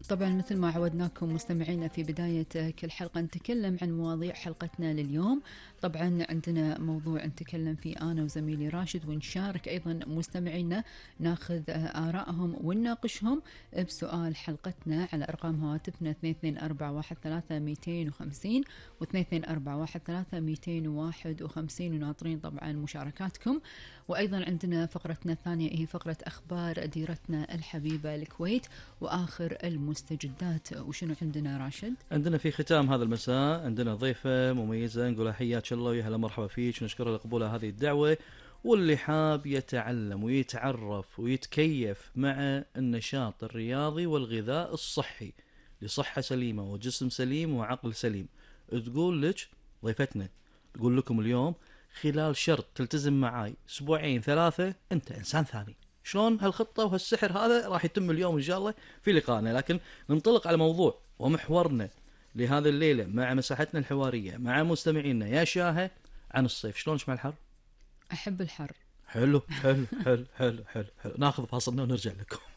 طبعا مثل ما عودناكم مستمعينا في بداية كل حلقة نتكلم عن مواضيع حلقتنا لليوم. طبعا عندنا موضوع نتكلم فيه أنا وزميلي راشد، ونشارك أيضا مستمعينا ناخذ آرائهم ونناقشهم بسؤال حلقتنا على أرقام هواتفنا 22413250 و22413251، وناطرين طبعا مشاركاتكم. وأيضا عندنا فقرتنا الثانية هي فقرة أخبار ديرتنا الحبيبة الكويت وآخر المستجدات. وشنو عندنا راشد؟ عندنا في ختام هذا المساء عندنا ضيفة مميزة، نقول حياك الله ويا هلا مرحبا فيك، ونشكرها لقبولها هذه الدعوة. واللي حاب يتعلم ويتعرف ويتكيف مع النشاط الرياضي والغذاء الصحي لصحة سليمة وجسم سليم وعقل سليم، تقول لك ضيفتنا، تقول لكم اليوم خلال شرط تلتزم معاي أسبوعين 3 أنت إنسان ثاني. شلون هالخطة وهالسحر هذا راح يتم اليوم إن شاء الله في لقائنا، لكن ننطلق على موضوع ومحورنا لهذا الليلة مع مساحتنا الحوارية مع مستمعينا يا شاهة عن الصيف. شلونش مع الحر؟ أحب الحر. حلو حلو حلو حلو حلو حلو. ناخذ فاصلنا ونرجع لكم.